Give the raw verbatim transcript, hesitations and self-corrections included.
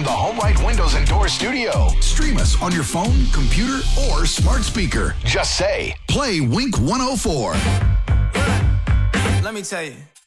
the HomeRight Windows and Doors studio. Stream us on your phone, computer, or smart speaker. Just say, play Wink one oh four. Let me tell you.